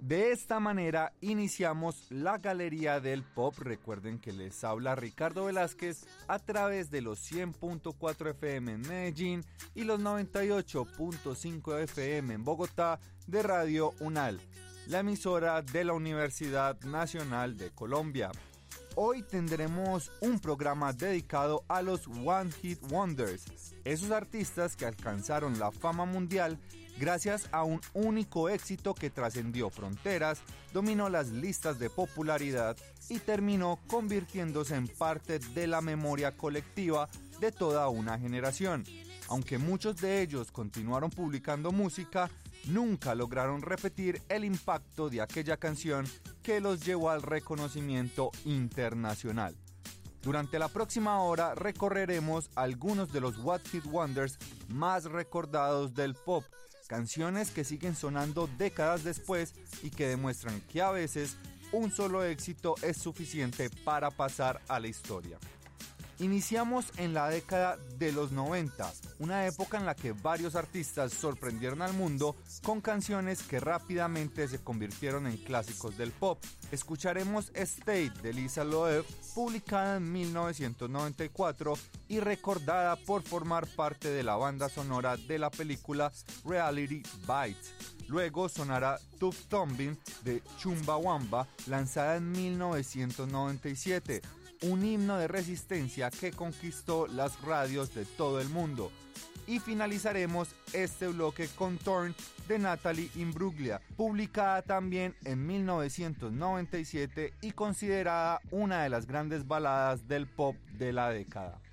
De esta manera iniciamos la Galería del Pop. Recuerden que les habla Ricardo Velázquez a través de los 100.4 FM en Medellín y los 98.5 FM en Bogotá de Radio UNAL, la emisora de la Universidad Nacional de Colombia. Hoy tendremos un programa dedicado a los One Hit Wonders, esos artistas que alcanzaron la fama mundial gracias a un único éxito que trascendió fronteras, dominó las listas de popularidad y terminó convirtiéndose en parte de la memoria colectiva de toda una generación. Aunque muchos de ellos continuaron publicando música, nunca lograron repetir el impacto de aquella canción que los llevó al reconocimiento internacional. Durante la próxima hora recorreremos algunos de los One Hit Wonders más recordados del pop, canciones que siguen sonando décadas después y que demuestran que a veces un solo éxito es suficiente para pasar a la historia. Iniciamos en la década de los 90, una época en la que varios artistas sorprendieron al mundo con canciones que rápidamente se convirtieron en clásicos del pop. Escucharemos State de Lisa Loeb, publicada en 1994 y recordada por formar parte de la banda sonora de la película Reality Bites. Luego sonará Tube Thumping de Chumbawamba, lanzada en 1997. Un himno de resistencia que conquistó las radios de todo el mundo. Y finalizaremos este bloque con Torn de Natalie Imbruglia, publicada también en 1997 y considerada una de las grandes baladas del pop de la década.